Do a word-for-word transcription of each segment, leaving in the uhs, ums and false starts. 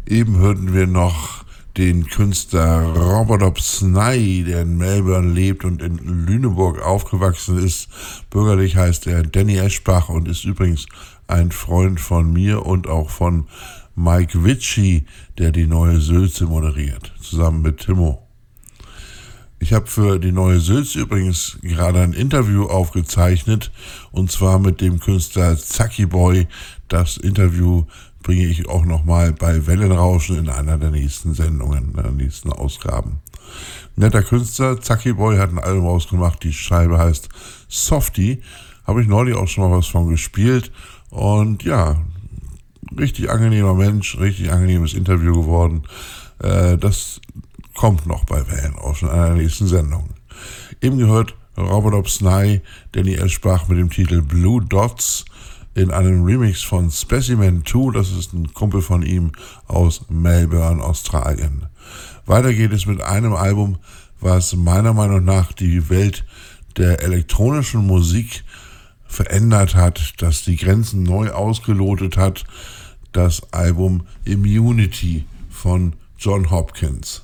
Eben hörten wir noch den Künstler Robert Obsnai, der in Melbourne lebt und in Lüneburg aufgewachsen ist. Bürgerlich heißt er Danny Eschbach und ist übrigens ein Freund von mir und auch von Mike Witschi, der die Neue Sülze moderiert, zusammen mit Timo. Ich habe für die Neue Sülze übrigens gerade ein Interview aufgezeichnet, und zwar mit dem Künstler Zacki Boy. Das Interview bringe ich auch nochmal bei Wellenrauschen in einer der nächsten Sendungen, in der nächsten Ausgaben. Netter Künstler, Zacki Boy hat ein Album rausgemacht, die Scheibe heißt Softie. Habe ich neulich auch schon mal was von gespielt. Und ja, richtig angenehmer Mensch, richtig angenehmes Interview geworden. Äh, das kommt noch bei Wellenrauschen in einer nächsten Sendung. Eben gehört Robert Obsnai, Danny Eschbach mit dem Titel Blue Dots in einem Remix von Specimen zwei, das ist ein Kumpel von ihm aus Melbourne, Australien. Weiter geht es mit einem Album, was meiner Meinung nach die Welt der elektronischen Musik verändert hat, das die Grenzen neu ausgelotet hat, das Album Immunity von Jon Hopkins.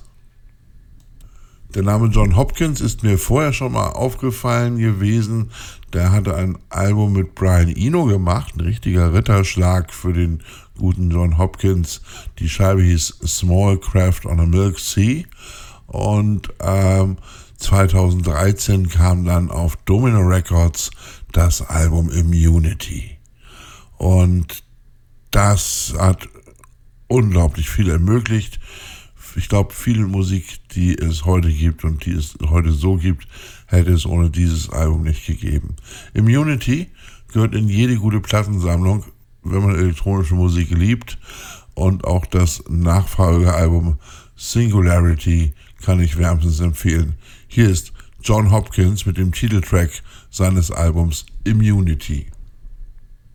Der Name Jon Hopkins ist mir vorher schon mal aufgefallen gewesen. Der hatte ein Album mit Brian Eno gemacht, ein richtiger Ritterschlag für den guten Jon Hopkins. Die Scheibe hieß Small Craft on a Milk Sea und ähm, zweitausenddreizehn kam dann auf Domino Records das Album Immunity. Und das hat unglaublich viel ermöglicht. Ich glaube, viel Musik, die es heute gibt und die es heute so gibt, hätte es ohne dieses Album nicht gegeben. Immunity gehört in jede gute Plattensammlung, wenn man elektronische Musik liebt. Und auch das Nachfolgealbum Singularity kann ich wärmstens empfehlen. Hier ist Jon Hopkins mit dem Titeltrack seines Albums Immunity.